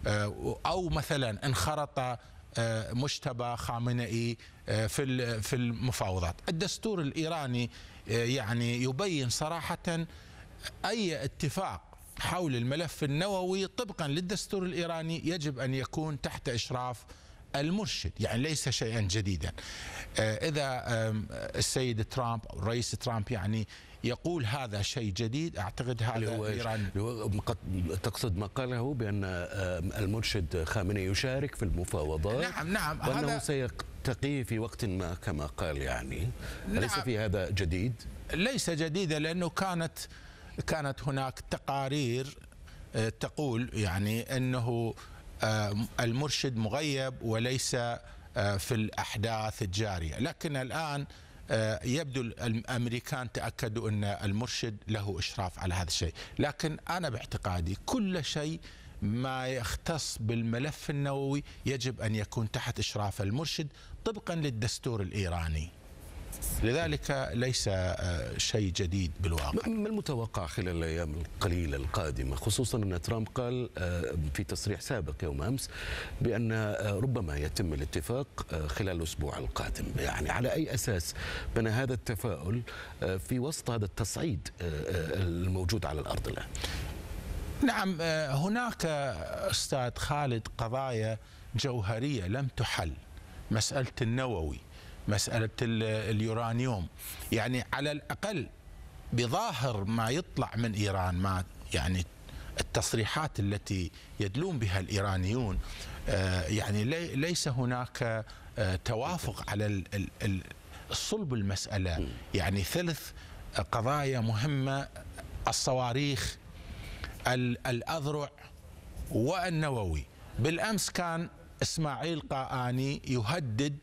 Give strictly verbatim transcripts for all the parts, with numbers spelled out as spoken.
أو مثلا انخرط مجتبى خامنئي في في المفاوضات. الدستور الإيراني يعني يبين صراحة أي اتفاق حول الملف النووي طبقا للدستور الإيراني يجب أن يكون تحت إشراف المرشد، يعني ليس شيئا جديدا. إذا السيد ترامب أو الرئيس ترامب يعني يقول هذا شيء جديد، أعتقد هذا إيران. تقصد ما قاله بأن المرشد خامنئي يشارك في المفاوضات؟ نعم نعم، وأنه سيلتقي في وقت ما كما قال، يعني أليس نعم، في هذا جديد؟ ليس جديدا، لأنه كانت كانت هناك تقارير تقول يعني أنه المرشد مغيب وليس في الأحداث الجارية، لكن الآن يبدو الأمريكان تأكدوا أن المرشد له إشراف على هذا الشيء. لكن أنا باعتقادي كل شيء ما يختص بالملف النووي يجب أن يكون تحت إشراف المرشد طبقا للدستور الإيراني، لذلك ليس شيء جديد بالواقع. ما المتوقع خلال الأيام القليلة القادمة، خصوصا أن ترامب قال في تصريح سابق يوم أمس بأن ربما يتم الاتفاق خلال الأسبوع القادم؟ يعني على أي أساس بنى هذا التفاؤل في وسط هذا التصعيد الموجود على الأرض الآن؟ نعم، هناك أستاذ خالد قضايا جوهرية لم تحل، مسألة النووي، مسألة اليورانيوم، يعني على الأقل بظاهر ما يطلع من إيران، ما يعني التصريحات التي يدلون بها الإيرانيون، يعني ليس هناك توافق على الصلب المسألة. يعني ثلاث قضايا مهمة: الصواريخ، الأذرع، والنووي. بالأمس كان إسماعيل قاآني يهدد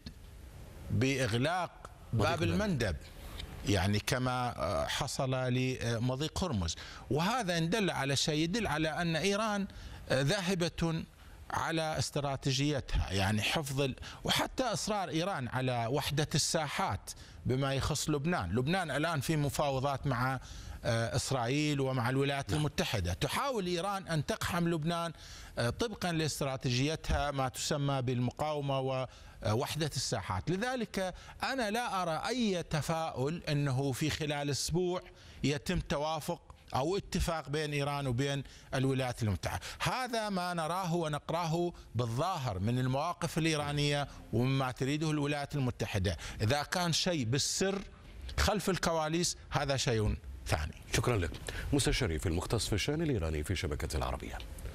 بإغلاق باب المندب، يعني كما حصل لمضيق هرمز، وهذا إن دل على شيء يدل على أن إيران ذاهبة على استراتيجيتها، يعني حفظ، وحتى إصرار إيران على وحدة الساحات بما يخص لبنان. لبنان الآن في مفاوضات مع إسرائيل ومع الولايات المتحدة، تحاول إيران أن تقحم لبنان طبقا لاستراتيجيتها ما تسمى بالمقاومة ووحدة الساحات. لذلك أنا لا أرى أي تفاؤل أنه في خلال أسبوع يتم توافق أو اتفاق بين إيران وبين الولايات المتحدة. هذا ما نراه ونقراه بالظاهر من المواقف الإيرانية ومما تريده الولايات المتحدة. إذا كان شيء بالسر خلف الكواليس هذا شيء ثاني. شكرا لك. موسى الشريف المختص في الشأن الإيراني في شبكة العربية.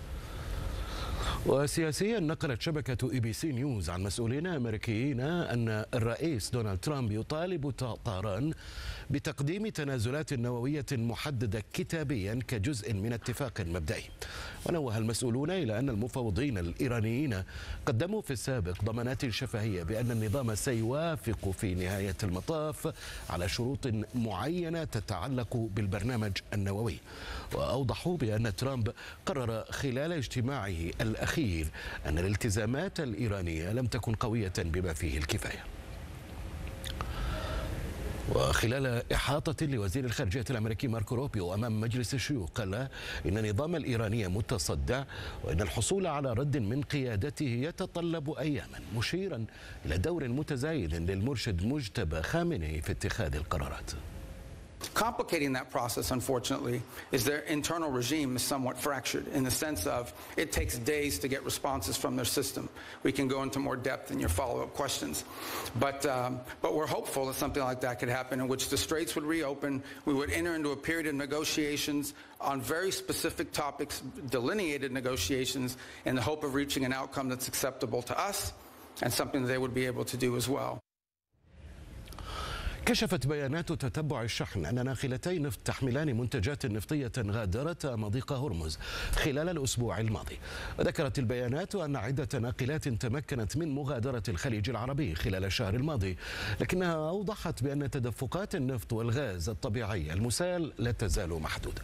وسياسيا، نقلت شبكة اي بي سي نيوز عن مسؤولين امريكيين ان الرئيس دونالد ترامب يطالب طهران بتقديم تنازلات نووية محددة كتابيا كجزء من اتفاق مبدئي. ونوه المسؤولون إلى أن المفاوضين الإيرانيين قدموا في السابق ضمانات شفهية بأن النظام سيوافق في نهاية المطاف على شروط معينة تتعلق بالبرنامج النووي. وأوضحوا بأن ترامب قرر خلال اجتماعه الأخير أن الالتزامات الإيرانية لم تكن قوية بما فيه الكفاية. وخلال إحاطة لوزير الخارجية الأمريكي ماركو روبيو أمام مجلس الشيوخ، قال إن النظام الإيراني متصدع وإن الحصول على رد من قيادته يتطلب أياما، مشيرا إلى دور متزايد للمرشد مجتبى خامنئي في اتخاذ القرارات. Complicating that process, unfortunately, is their internal regime is somewhat fractured in the sense of it takes days to get responses from their system. We can go into more depth in your follow-up questions. But, um, but we're hopeful that something like that could happen, in which the straits would reopen, we would enter into a period of negotiations on very specific topics, delineated negotiations, in the hope of reaching an outcome that's acceptable to us and something that they would be able to do as well. كشفت بيانات تتبع الشحن أن ناقلتي نفط تحملان منتجات نفطية غادرتا مضيق هرمز خلال الأسبوع الماضي. وذكرت البيانات أن عدة ناقلات تمكنت من مغادرة الخليج العربي خلال الشهر الماضي، لكنها أوضحت بأن تدفقات النفط والغاز الطبيعي المسال لا تزال محدودة.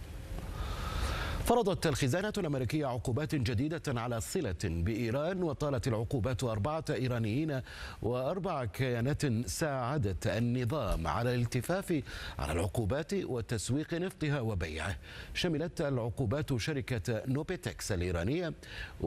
فرضت الخزانة الأمريكية عقوبات جديدة على صلة بإيران، وطالت العقوبات أربعة إيرانيين وأربع كيانات ساعدت النظام على الالتفاف على العقوبات وتسويق نفطها وبيعه. شملت العقوبات شركة نوبيتكس الإيرانية